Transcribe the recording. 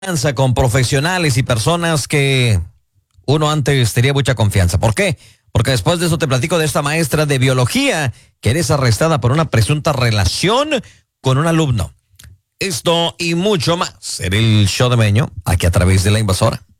con profesionales y personas que uno antes tenía mucha confianza. ¿Por qué? Porque después de eso te platico de esta maestra de biología que eres arrestada por una presunta relación con un alumno. Esto y mucho más en el show de Meño, aquí a través de La Invasora.